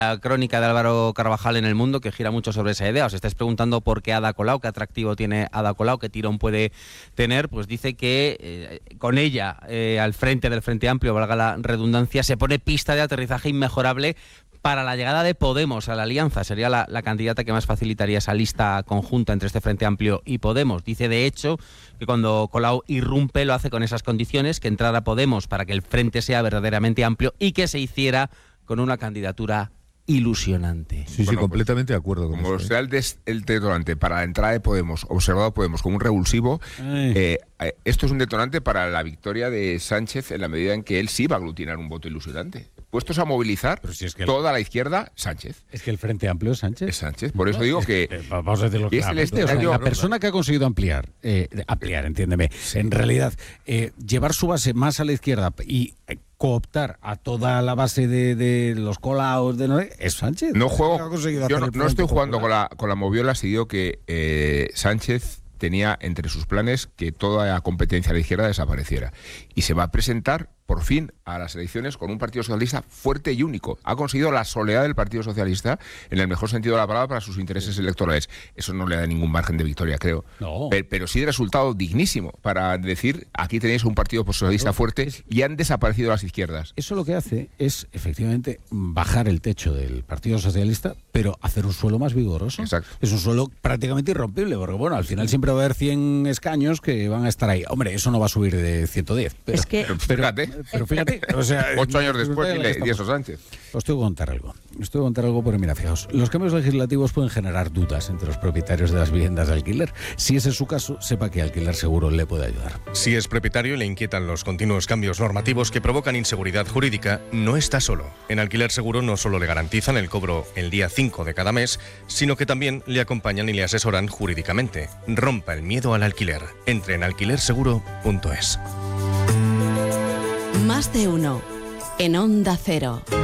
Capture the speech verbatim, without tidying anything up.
La crónica de Álvaro Carvajal en El Mundo, que gira mucho sobre esa idea. Os estáis preguntando por qué Ada Colau, qué atractivo tiene Ada Colau, qué tirón puede tener. Pues dice que eh, con ella eh, al frente del Frente Amplio, valga la redundancia, se pone pista de aterrizaje inmejorable para la llegada de Podemos a la alianza. Sería la, la candidata que más facilitaría esa lista conjunta entre este Frente Amplio y Podemos. Dice, de hecho, que cuando Colau irrumpe lo hace con esas condiciones, que entrara Podemos para que el frente sea verdaderamente amplio y que se hiciera con una candidatura ilusionante. Sí, Bueno, sí, completamente de acuerdo con Como eso. sea el, des, el detonante para la entrada de Podemos, observado Podemos como un revulsivo, eh, eh, esto es un detonante para la victoria de Sánchez en la medida en que él sí va a aglutinar un voto ilusionante. Puestos a movilizar si es que el, toda la izquierda, Sánchez. Es que el Frente Amplio es Sánchez. Es Sánchez. Por eso no, digo es que... Eh, vamos a decirlo es el claramente. O sea, la persona que ha conseguido ampliar, eh, ampliar, entiéndeme, sí. en realidad, eh, llevar su base más a la izquierda y... Eh, cooptar a toda la base de, de los colaos de no, es Sánchez. No juego, yo no, no estoy jugando con la, con la moviola si digo que eh, Sánchez tenía entre sus planes que toda la competencia a la izquierda desapareciera. Y se va a presentar, por fin, a las elecciones con un Partido Socialista fuerte y único. Ha conseguido la soledad del Partido Socialista, en el mejor sentido de la palabra, para sus intereses electorales. Eso no le da ningún margen de victoria, creo. No. Pero, pero sí de resultado dignísimo para decir, aquí tenéis un Partido Socialista fuerte y han desaparecido las izquierdas. Eso lo que hace es, efectivamente, bajar el techo del Partido Socialista, pero hacer un suelo más vigoroso. Exacto. Es un suelo prácticamente irrompible, porque, bueno, al final siempre va a haber cien escaños que van a estar ahí. Hombre, eso no va a subir de ciento diez. Pero, es que... pero, fíjate. Pero fíjate, o sea, ocho años después y eso Sánchez. Os tengo que contar algo. Os tengo que contar algo porque, mira, fijaos, los cambios legislativos pueden generar dudas entre los propietarios de las viviendas de alquiler. Si ese es su caso, sepa que Alquiler Seguro le puede ayudar. Si es propietario y le inquietan los continuos cambios normativos que provocan inseguridad jurídica, no está solo. En Alquiler Seguro no solo le garantizan el cobro el día cinco de cada mes, sino que también le acompañan y le asesoran jurídicamente. Rompa el miedo al alquiler. Entre en alquiler seguro punto es. Más de uno en Onda Cero.